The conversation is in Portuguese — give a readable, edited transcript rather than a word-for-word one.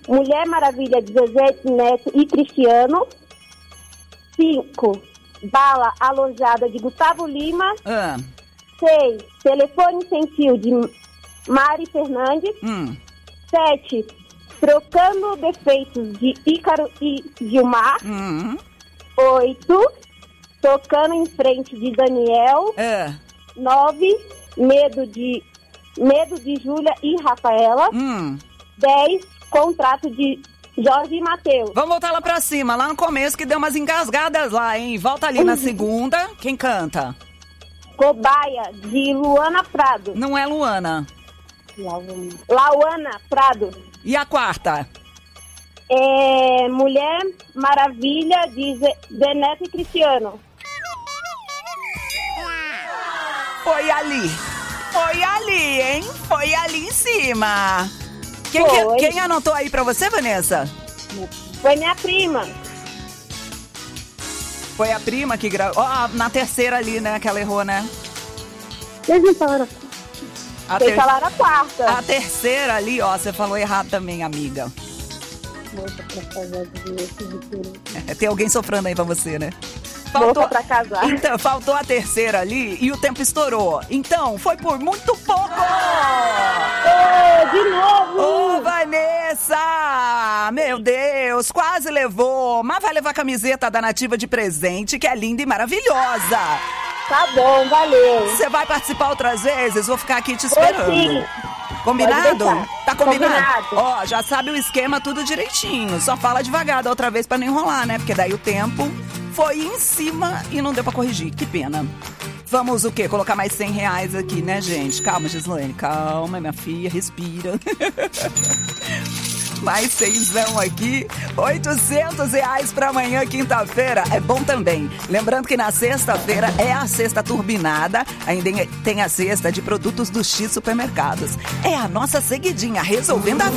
Mulher Maravilha de Zezé Neto e Cristiano. 5, Bala Alojada de Gustavo Lima. 6, Telefone Sem Fio de Mari Fernandes. 7, Trocando Defeitos de Ícaro e Gilmar. 8, Tocando em Frente de Daniel. 9, Medo de Júlia e Rafaela. 10, Contrato de Jorge e Matheus. Vamos voltar lá pra cima, lá no começo que deu umas engasgadas lá, hein? Volta ali na segunda. Quem canta? Cobaia, de Luana Prado. Não é Luana. Lauana Prado. E a quarta? Mulher Maravilha, de Zé Neto e Cristiano. Foi ali, hein? Foi ali em cima. Quem anotou aí pra você, Vanessa? Foi minha prima. Foi a prima que gravou. Na terceira ali, né? Que ela errou, né? Vocês não falaram Vocês falaram a quarta. A terceira ali, você falou errado também, amiga. Tem alguém sofrendo aí pra você, né? Faltou pra casar. Então, faltou a terceira ali e o tempo estourou. Então, foi por muito pouco! De novo! Ô, Vanessa! Meu Deus, quase levou. Mas vai levar a camiseta da Nativa de presente, que é linda e maravilhosa. Tá bom, valeu. Você vai participar outras vezes? Vou ficar aqui te esperando. Sim. Combinado? Tá combinado? Combinado. Já sabe o esquema tudo direitinho. Só fala devagar da outra vez pra não enrolar, né? Porque daí o tempo foi em cima e não deu pra corrigir. Que pena. Vamos o quê? Colocar mais R$100 aqui, né, gente? Calma, Gislaine. Calma, minha filha. Respira. Mais 6 aqui, R$800 pra amanhã, quinta-feira. É bom também. Lembrando que na sexta-feira é a sexta turbinada. Ainda tem a sexta de produtos do X Supermercados. É a nossa seguidinha, resolvendo a